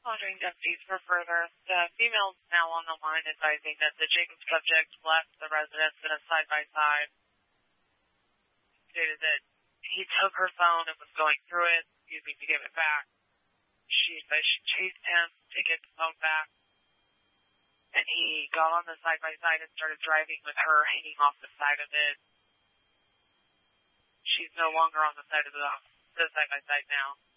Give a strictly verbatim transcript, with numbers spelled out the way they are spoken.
Monitoring deputies for further. The female is now on the line advising that the Jacob subject left the residence in a side-by-side. Stated that he took her phone and was going through it, using to give it back. She advised she chased him to get the phone back. And he got on the side-by-side and started driving with her hanging off the side of it. She's no longer on the side of the, the side-by-side now.